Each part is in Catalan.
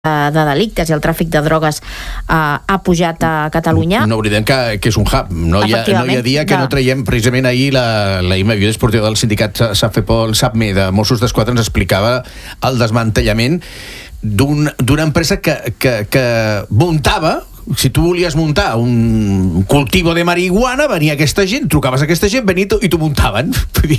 de delictes i el tràfic de drogues ha pujat a Catalunya. No oblidem que és un hub. No hi ha dia que no traiem. Precisament ahir la Imma Viuda, esportiva del sindicat SAFEPOL, SAPME de Mossos d'Esquadra, ens explicava el desmantellament d'una empresa que muntava. Si tu volies muntar un cultivo de marihuana, venia aquesta gent, trucaves a aquesta gent, venia i t'ho muntaven.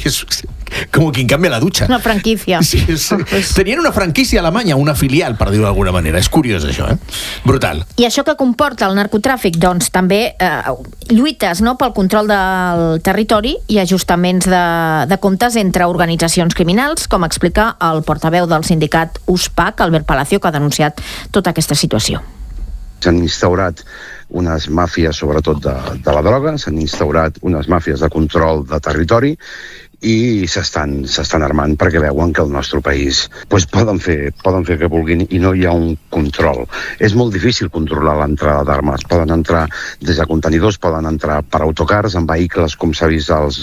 Com quien cambia la dutxa. Una franquícia. Sí, tenien una franquícia a Alemanya, una filial, per dir-ho d'alguna manera. És curiós, això, Brutal. I això que comporta el narcotràfic, doncs també lluites, no?, pel control del territori i ajustaments de comptes entre organitzacions criminals, com explica el portaveu del sindicat USPAC, Albert Palacio, que ha denunciat tota aquesta situació. S'han instaurat unes màfies, sobretot de la droga, s'han instaurat unes màfies de control de territori i s'estan armant perquè veuen que el nostre país poden fer que vulguin i no hi ha un control. És molt difícil controlar l'entrada d'armes. Poden entrar des de contenidors, poden entrar per autocars, en vehicles, com s'ha vist als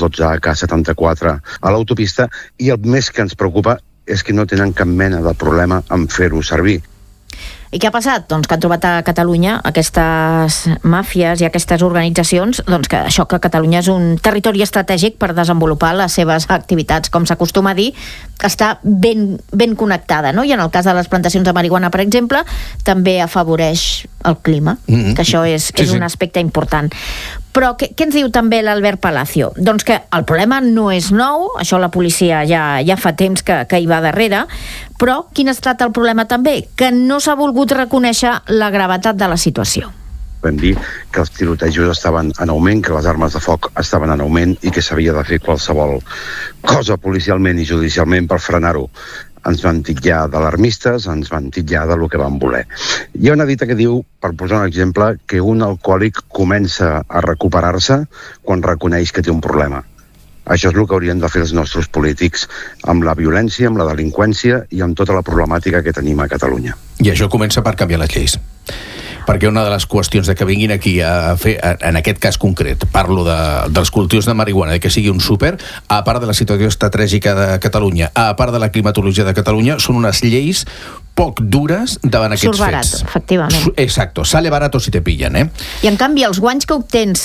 12K74 a l'autopista, i el més que ens preocupa és que no tenen cap mena de problema en fer-ho servir. I què ha passat? Doncs que han trobat a Catalunya aquestes màfies i aquestes organitzacions, doncs que això, que Catalunya és un territori estratègic per desenvolupar les seves activitats, com s'acostuma a dir, que està ben connectada, no? I en el cas de les plantacions de marihuana, per exemple, també afavoreix el clima, que això és un aspecte important. Però què ens diu també l'Albert Palacio? Doncs que el problema no és nou, això la policia ja fa temps que hi va darrere, però quin ha estat el problema també? Que no s'ha volgut reconèixer la gravetat de la situació. Vam dir que els tirotejos estaven en augment, que les armes de foc estaven en augment i que s'havia de fer qualsevol cosa policialment i judicialment per frenar-ho. Ens van titllar d'alarmistes, ens van titllar de lo que van voler. Hi ha una dita que diu, per posar un exemple, que un alcohòlic comença a recuperar-se quan reconeix que té un problema. Això és el que haurien de fer els nostres polítics amb la violència, amb la delinqüència i amb tota la problemàtica que tenim a Catalunya. I això comença per canviar les lleis. Perquè una de les qüestions de que vinguin aquí a fer, en aquest cas concret, parlo dels cultius de marihuana, de que sigui un súper, a part de la situació estratègica de Catalunya, a part de la climatologia de Catalunya, són unes lleis poc dures davant aquests fets. Surt barat, efectivament. Exacto, sale barato si te pillen, I en canvi, els guanys que obtens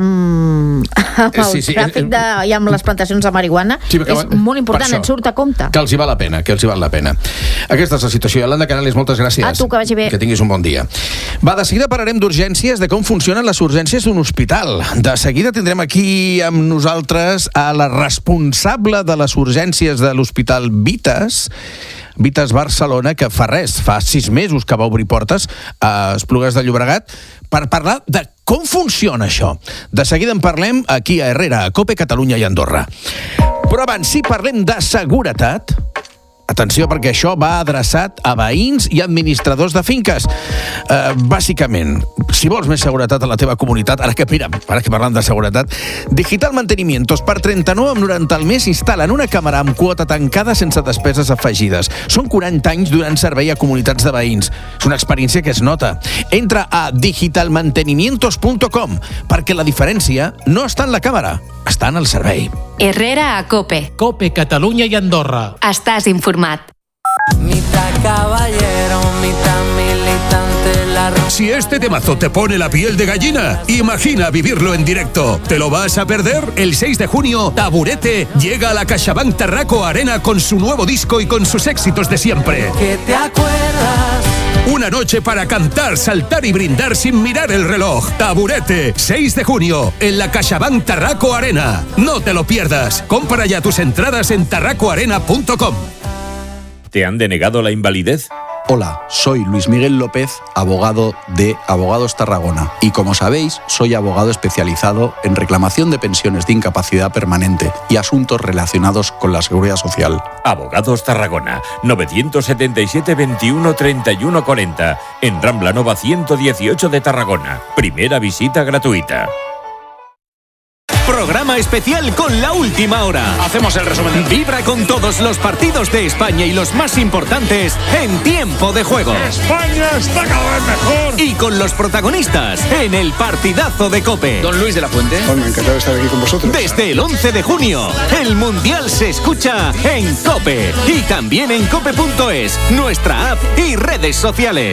amb el tràfic i amb les plantacions de marihuana és molt important, et surt a compte. Que els hi val la pena, Aquesta és la situació. Yolanda Canales, moltes gràcies. A tu, que vagi bé. Que tinguis un bon dia. Va, de seguida parlarem d'urgències, de com funcionen les urgències d'un hospital. De seguida tindrem aquí amb nosaltres a la responsable de les urgències de l'Hospital Vitas Barcelona, que fa 6 mesos que va obrir portes a Esplugues de Llobregat, per parlar de com funciona això. De seguida en parlem aquí a Herrera, a COPE, Catalunya i Andorra. Però abans, si parlem de seguretat, atenció, perquè això va adreçat a veïns i administradors de finques. Bàsicament, si vols més seguretat a la teva comunitat, ara que parlant de seguretat, Digital Mantenimientos per 39,90 al mes instal·len una càmera amb quota tancada sense despeses afegides. Són 40 anys donant servei a comunitats de veïns. És una experiència que es nota. Entra a digitalmantenimientos.com, perquè la diferència no està en la càmera, està en el servei. Herrera a COPE. COPE, Catalunya i Andorra. Estàs informat. Mitad caballero, mitad militante, Si este temazo te pone la piel de gallina, imagina vivirlo en directo. ¿Te lo vas a perder? El 6 de junio, Taburete llega a la CaixaBank Tarraco Arena con su nuevo disco y con sus éxitos de siempre. ¿Qué te acuerdas? Una noche para cantar, saltar y brindar sin mirar el reloj. Taburete, 6 de junio, en la CaixaBank Tarraco Arena. No te lo pierdas. Compra ya tus entradas en tarracoarena.com. ¿Te han denegado la invalidez? Hola, soy Luis Miguel López, abogado de Abogados Tarragona. Y como sabéis, soy abogado especializado en reclamación de pensiones de incapacidad permanente y asuntos relacionados con la seguridad social. Abogados Tarragona, 977 21 31 40, en Rambla Nova 118 de Tarragona. Primera visita gratuita. Programa especial con La Última Hora. Hacemos el resumen. Vibra con todos los partidos de España y los más importantes en tiempo de juego. España está cada vez mejor. Y con los protagonistas en el partidazo de COPE. Don Luis de la Fuente. Bueno, encantado de estar aquí con vosotros. Desde el 11 de junio, el Mundial se escucha en COPE. Y también en cope.es, nuestra app y redes sociales.